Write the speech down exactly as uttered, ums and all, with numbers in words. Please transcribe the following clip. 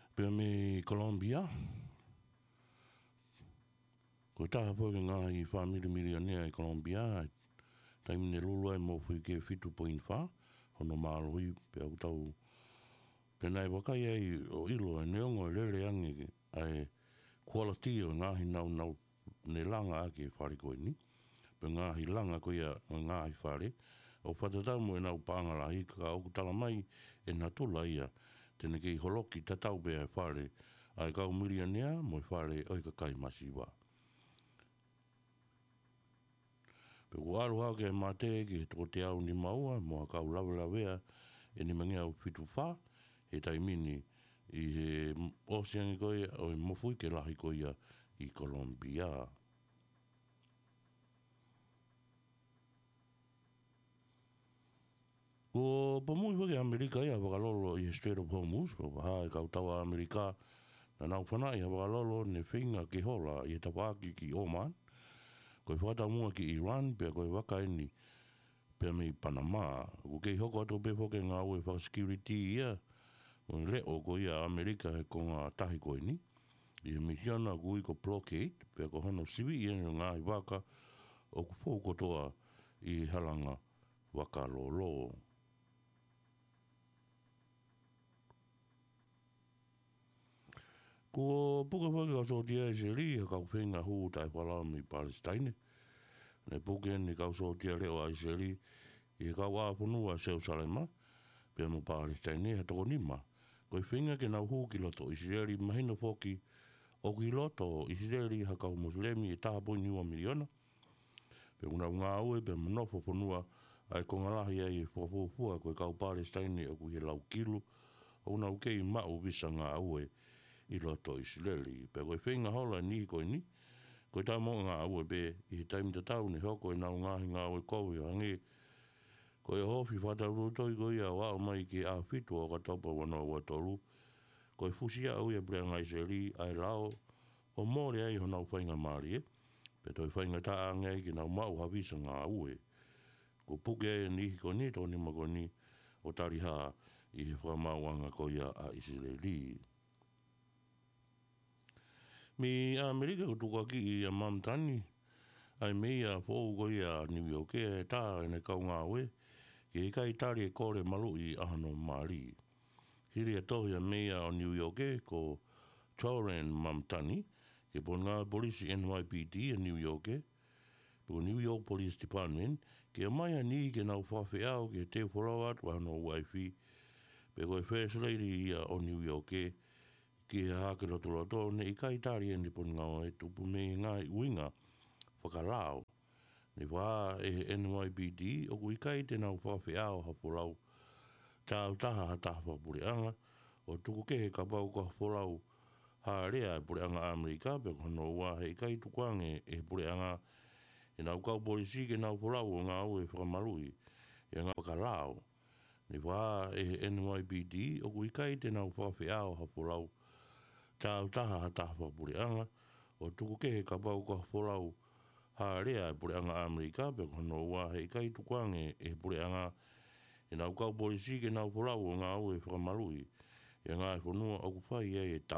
Pe me Colombia. Ko taha po ngā i whamiri milionea i Colombia. Taimi ne lulu ai mo fui ke fitu point fa. Hono māloi pe au tau. Pe nai wakai ai o ilo e neongo e lere angi ai quality o ngāhi nau nau ne langa ake whare koe ni. Pe ngāhi langa koe ia ngāhi whare. O whatatau mo e nau pāngarahi ka oku tala mai e nā tula ia. Tene kei holoki tatau pe ai whare. Ai kau milionea mo e whare oi ka kai masiwa. Pe waru hau ke mate ke toko te au ni maua mo a kau lawe lawea e ni mangi au fitu wha e taimini i he oceani koe o e mofui ke lahi koe ia i Colombia. Ko pamui wake Amerika ia wakalolo i Strait of Hormuz, o waha e kautawa Amerika na nau whana ia wakalolo ne whinga ki hola i e tawaki ki Oman. Koe whata mua ki Iran, pia koe waka eni, pia mei Panama. Ko kei hoko ato pe whoke ngā ue whaka security ia, o leo ko ia Amerika he ko ngā tahi koe ni. I he misiana kui ko blockade, pia ko hono siwi ia ni ngā i waka, o ku fōu kotoa i halanga waka lolo. Ko puka whake o so tia e seri, ha kau whenga huu tai whalami i Palestine. Ne puke ni kau so tia leo a Israeli i kau a whanua Jerusalema pia mo Palestine he toko nima koe whinga ke nau huu ki loto Israeli mahina whoki o ki loto Israeli ha kau muslemi e taha poi niwa miliona pia una ngā ue pia manofo whanua ai kongalahi ai e whafufua koe kau Palestine o kui he lau kilu o una uke i mau visa ngā ue i loto Israeli pia koe whinga hola ni koe ni koe tā mo ngā ue be i he taimi ta tau ni hoko e nau ngāhi ngā ue kou i hangi. Koe hofi whata rutoi koe ia wao mai ki a fitu o katopa wano ua toru. Koe fusia au ia brea ngai seri ai lao o mōre ai ho nau whainga maari e. Pe toi whainga tā angai ki nau mau hawisa ngā ue. Ko puke e ni ko ni tōni mako ni o tariha i he whamauanga koe ia a Israeli. Mi Amerika ko tuka ki i a mamtani, ai mei a fōu koe a New York e tā e ne kau ngā ue, ki e kai tari e kore malu i ahano maari. Hiri a tohi a mei a o New York e ko Toren mamtani, ke pon ngā polisi N Y P D a New York e, po New York Police Department, ke a mai a ni ke nau whawhi au ke te whorawat wa no waifi, pe koe First Lady i a o New York e, ki he hake roto roto, ne i kai tari e ni pon ngā e tupu me ngā i uinga whakarao. Ne wā e N Y P D, o ku i kai te nau whawhi au hapurau, tāu taha ha taha whapurianga, o tuku ke he kapau ka whorau ha rea e purianga Amerika, pe kono wā he i kai tukuange e purianga, e nau kau polisi ke nau whorau o ngā ue whakamarui, e ngā whakarao. Ne wā e N Y P D, o ku i kai te nau whawhi au hapurau, tāu taha ha taha whapurianga, o tuku ke he kapau ka whorau ha rea e purianga Amerika, pe kono wā he kai tukuange e purianga, e nau kau polisi ke nau whorau o ngā ue whakamarui, e ngā e whanua au ku whai e e tau.